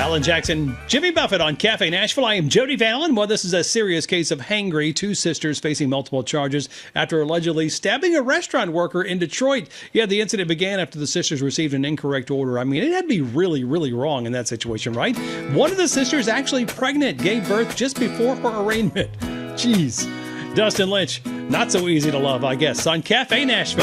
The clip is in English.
Alan Jackson, Jimmy Buffett on Cafe Nashville. I am Jody Vallon. Well, this is a serious case of hangry. Two sisters facing multiple charges after allegedly stabbing a restaurant worker in Detroit. Yeah, the incident began after the sisters received an incorrect order. I mean, it had to be really, really wrong in that situation, right? One of the sisters actually pregnant, gave birth just before her arraignment. Jeez. Dustin Lynch, not so easy to love, I guess, on Cafe Nashville.